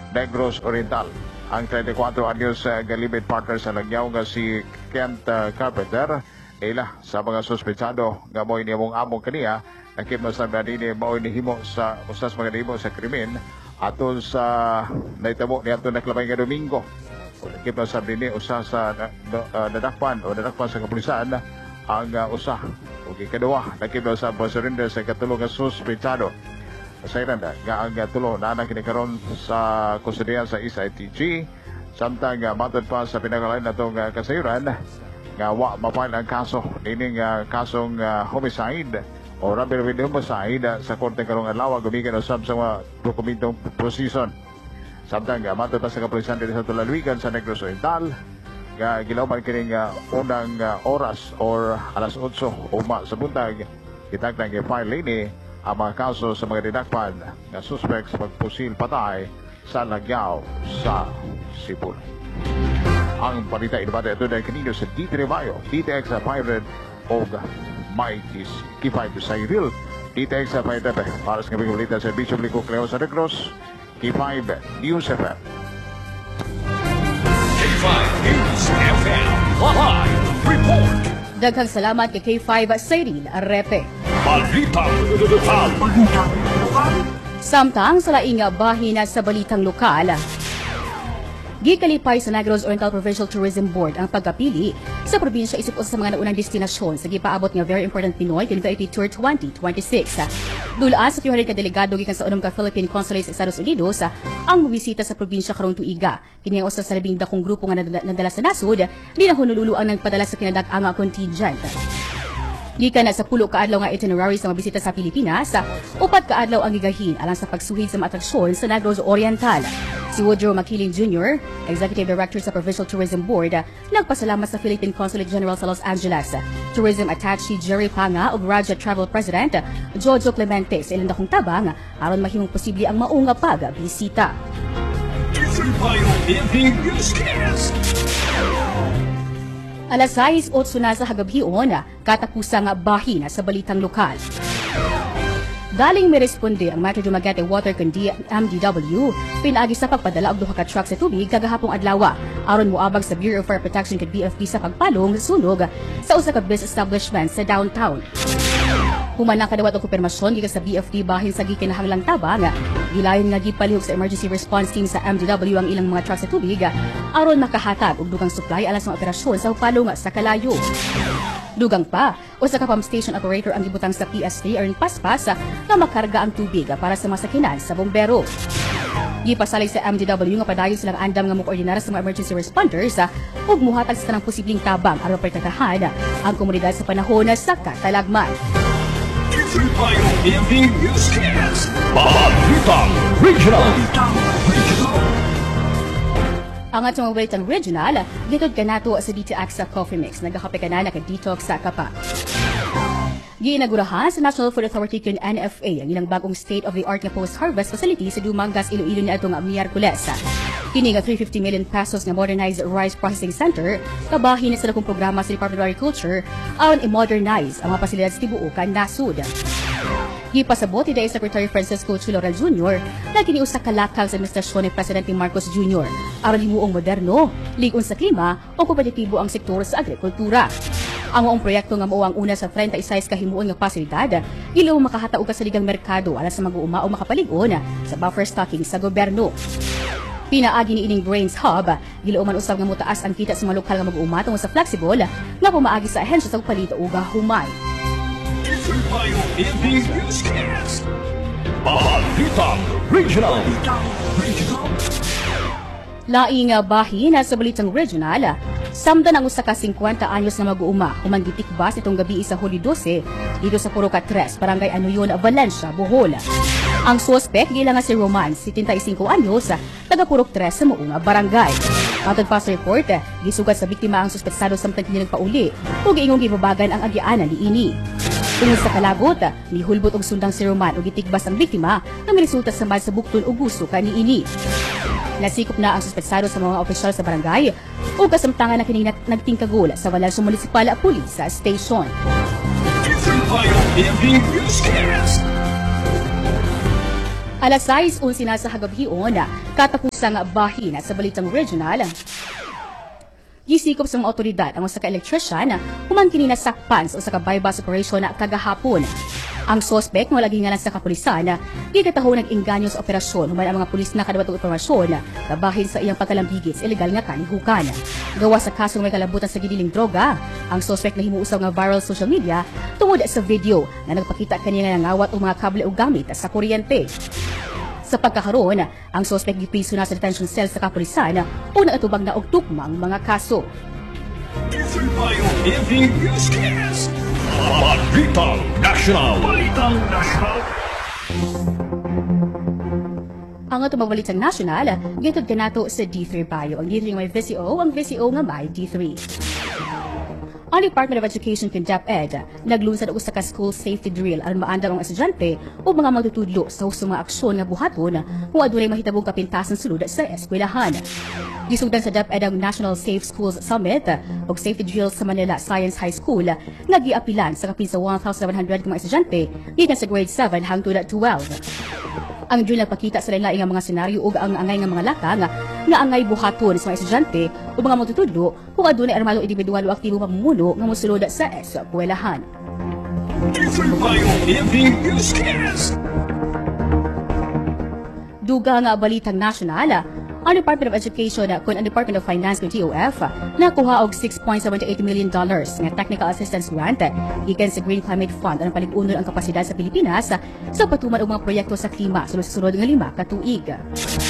Negros Oriental. Ang 34 anyos galibid partner sa Langyaw nga si Kent Carpenter ila sa mga suspetsado nga mo'y niyamong among kaniya nakip na sa manini mo'y nihimo sa usas mga nihimo sa krimen atol sa naitabo niya ito naklabay nga Domingo. Nakip na sa manini usas sa nadakpan sa kapulisan ang usa o ikaduwa nakip na sa surrender sa katulong nga suspetsado. Sa Iranda, nga ang tulo na kinikaroon sa kusodiyan sa SITG samtang matod pa sa pinakalain na itong kasayuran nga wa mapile ang kaso ining kasong homicide o robbery with homicide sa korte karong adlaw gumikan usab sa mga dokumentong prosesyon. Samtang matod pa sa kapulisan dito sa Tulalwigan sa Negros Oriental nga gilawman kining unang oras or alas 8 uma sa buntag kitagtang i-file ini ang mga kaso sa mga didakpan na suspect sa pagpusil patay sa Langyaw sa Cebu. Ang balita inabada ito dahil kanino sa D3 Mayo, DTX 500 o Mighty K5 sa Iril, DTX 500 para sa kabing balita sa Bishop Lico Cleo sa Negros, K5 News FM. K5 News FM Live Report. Daghang salamat kay K5 sa Iril Arrepe. Balitang lokal. Samtang sa laing bahina sa balitang lokal, gikalipay sa Negros Oriental Provincial Tourism Board ang pagkapili sa probinsya isip sa mga naunang destinasyon sa gipaabot nga very important Pinoy University Tour 2026. Dulaan sa 200 ka delegado gikan sa unang ka Philippine Consulate sa Estados Unidos ang bisita sa probinsya karong tuiga. Kini ang usa sa labing dakong grupo nga nadala sa nasod, di na honolulu ang nagpadala sa kinadak-ang contingent. Gikan na sa 10 kaadlaw nga itinerary sa mga bisita sa Pilipinas, 4 kaadlaw ang gigahin alang sa pagsuhid sa mga atraksyon sa Negros Oriental. Si Woodrow Makiling Jr., Executive Director sa Provincial Tourism Board, nagpasalamat sa Philippine Consulate General sa Los Angeles, Tourism Attaché Jerry Panga ug Raja Travel President Jojo Clemente sa ilang dakong tabang aron mahimong posible ang maunga pag-bisita. Alas 6:08 na sa hagabhion, katapusang bahin sa balitang lokal. Daling may responde ang Metro Dumaguete Water Kundi MDW, pinaagi sa pagpadala og 2 ka truck sa tubig kagahapong adlaw aron moabag sa Bureau of Fire Protection kag BFP sa pagpalong sunog sa usa ka business establishment sa downtown. Human ang kadawat og kumpirmasyon gikan sa BFP bahin sa gikinahanglang tabang, gilayon nga gipalihok sa emergency response team sa MDW ang ilang mga truck sa tubig aron makahatag og dugang supply alang sa operasyon sa palong sa kalayo. Dugang pa, usa ka pump station operator ang gibutang sa PST aron paspas nga makarga ang tubig para sa masakinan sa bombero. Gipasalig sa MDW nga padayon silang andam nga mokoordinar sa mga emergency responders ug muhatag sa tanang posibleng tabang aron protektahan ang komunidad sa panahon sa katalagman. Balitang Regional. Ang atong balitang regional, gitod kanato sa DTX sa Coffee Mix, nagakape ka na naka-detox sa kapa. Giinagurahan sa National Food Authority kun NFA ang ilang bagong state-of-the-art nga post-harvest facility sa Dumangas, Iloilo ni atong Miyerkules. Kini nga 350 million pesos nga modernized rice processing center kabahin sa dakong programa sa Department of Agriculture aron i-modernize ang mga pasilidad sa tibuokan nasud. Gipasabot ni Secretary Francisco Chuloral Jr. na kiniusa kalakal sa administrasyon ni Presidente Marcos Jr. aron himuong moderno, ligon sa klima o kompetitibo ang sektor sa agrikultura. Ang maong proyekto nga mao ang una sa 36 ka himuon nga pasilidad, ilaw makahata og kasaligang merkado alang sa mag-uuma o makapalig-on sa buffer stocking sa gobyerno. Pinaagi ni ining Grains Hub, gilauman usab nga mutaas ang kita sa mga lokal nga mag-uuma tungod sa flexible nga pumaagi sa ahensya sa palit o humay. Balitang Regional. Laing bahin sa balitang regional, samdan ang usa ka 50 anyos na mag-uuma human gitikbas itong gabi sa Hulyo 12 dito sa Puro 3, Barangay Anuyon, Valencia, Bohol. Ang suspect gila nga si Roman, 75 anyos, taga Puro 3 sa moong barangay. Matod pa sa report, gisugat sa biktima ang suspetsado samtang kini nagpauli ug giingong gibabagan ang agianan ni ini. Tungod sa kalabot, nihulbot og sundang si Roman ug gitikbas ang biktima nga miresulta sa mal sa bukton ug gusto kani ini. Nasikop na ang suspetsado sa mga opisyal sa barangay ug kasamtangan na kining nagtingkagol sa Valencia Municipal Police Station. Alas 6:11 na sa hagabhion, katapusang bahin sa Balitang Regional. Gisikop sa mga otoridad ang usa ka elektrisyan humangkin na sakpan sa usa ka bypass operation kagahapon. Ang suspect nga lagi nga lang sa kapulisan, gigataho nag-inganyo sa operasyon human ang mga pulis na kadabatong impormasyon na bahin sa iyang pagkalambigit sa ilegal nga kanihukan. Gawa sa kasong may kalabutan sa gidiling droga, ang suspect na himuusaw nga viral social media tungod sa video na nagpakita kaniya nga nangawat og mga kable o gamit sa kuryente. Sa pagkakaroon, ang suspect gipriso na sa detention cell sa kapulisan unang atubang na og tukmang mga kaso. MD Newscast. Balitang National. Balitang National. Ang atong Balitang National, gitod kanato sa D3 Bayo. Ang D3 may VCO, ang VCO nga may D3. Ang Department of Education ken DepEd naglunsad og usa ka school safety drill aron maandam ang estudyante o mga magtutudlo sa husong mga aksyon nga buhaton kung adunay mahitabong kapintasan sulod sa eskwelahan. Gisugdan sa DepEd ang National Safe Schools Summit ug safety drill sa Manila Science High School nga giapilan sa kapin sa 1,700 ka mga estudyante gikan sa grade 7 hangtod 12. Ang drill nagpakita sa lain-laing nga mga senaryo ug ang angay nga mga lakang nga angay buhaton sa mga estudyante o mga magtutudlo kung adunay armadong individual o aktibo pamumuno nga mosulod sa eskwelahan. MD Newscast. Duga nga Balitang National, ang Department of Education kun ang Department of Finance kun TOF nakuha og $6.78 million nga technical assistance grant gikan sa Green Climate Fund aron palig-unod ang kapasidad sa Pilipinas sa patuman og mga proyekto sa klima sulod sa sunod nga 5 ka tuig.